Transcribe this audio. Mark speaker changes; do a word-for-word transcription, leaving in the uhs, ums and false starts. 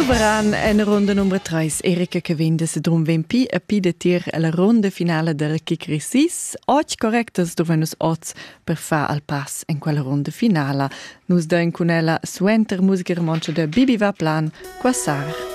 Speaker 1: Suveran en ronda numero tre. Erika Cavinda se drum vempi a pide tir alla ronda finale del Kikri sis. Och correctas dovenus oz per fa al pass en quella ronda finale. Nus den con ella suenter musica romancia de Bibi va plan qua sar.